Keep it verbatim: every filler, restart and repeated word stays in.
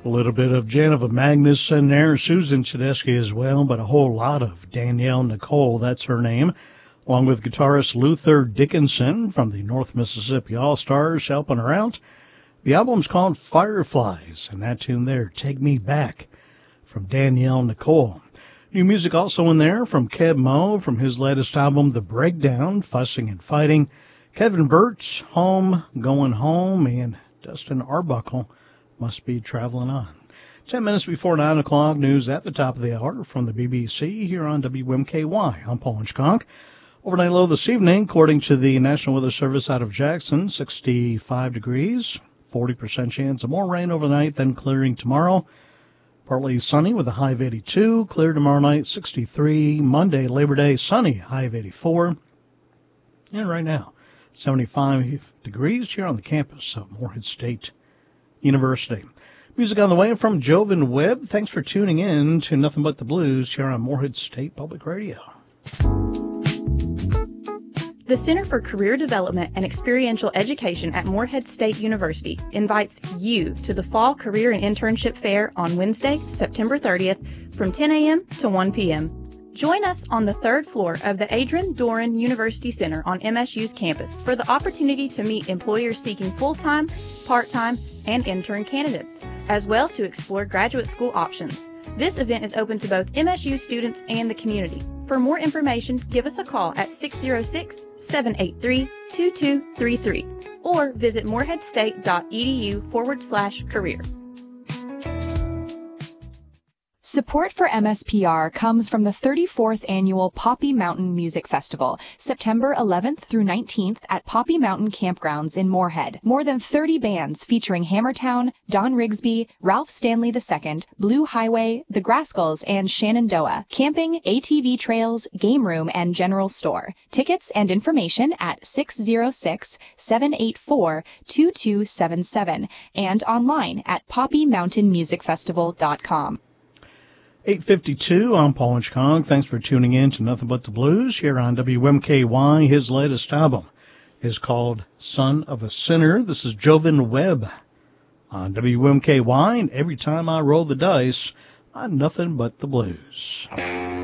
A little bit of Janova Magnuson there, Susan Tedeschi as well, but a whole lot of Danielle Nicole, that's her name, along with guitarist Luther Dickinson from the North Mississippi All-Stars helping her out. The album's called Fireflies, and that tune there, Take Me Back, from Danielle Nicole. New music also in there from Keb Mo from his latest album, The Breakdown, Fussing and Fighting. Kevin Burt's Home, Going Home, and Dustin Arbuckle, Must Be Traveling On. Ten minutes before nine o'clock, news at the top of the hour from the B B C here on W M K Y. I'm Paul Inchconk. Overnight low this evening, according to the National Weather Service out of Jackson, sixty-five degrees, forty percent chance of more rain overnight, then clearing tomorrow. Partly sunny with a high of eighty-two, clear tomorrow night, sixty-three. Monday, Labor Day, sunny, high of eighty-four. And right now, seventy-five degrees here on the campus of Morehead State University. Music on the way from Jovan Webb. Thanks for tuning in to Nothing But the Blues here on Morehead State Public Radio. The Center for Career Development and Experiential Education at Morehead State University invites you to the Fall Career and Internship Fair on Wednesday, September thirtieth from ten a.m. to one p.m. Join us on the third floor of the Adrian Doran University Center on M S U's campus for the opportunity to meet employers seeking full-time, part-time, and intern candidates, as well to explore graduate school options. This event is open to both M S U students and the community. For more information, give us a call at six oh six, seven eight three, two two three three or visit moreheadstate.edu forward slash career. Support for M S P R comes from the thirty-fourth Annual Poppy Mountain Music Festival, September eleventh through nineteenth at Poppy Mountain Campgrounds in Morehead. More than thirty bands featuring Hammertown, Don Rigsby, Ralph Stanley the Second, Blue Highway, The Grascals, and Shenandoah. Camping, A T V trails, game room, and general store. Tickets and information at six oh six, seven eight four, two two seven seven and online at poppy mountain music festival dot com. eight fifty-two, I'm Paul Inchconk. Thanks for tuning in to Nothing But the Blues here on W M K Y. His latest album is called Son of a Sinner. This is Jovan Webb on W M K Y, and every time I roll the dice, I'm Nothing But the Blues.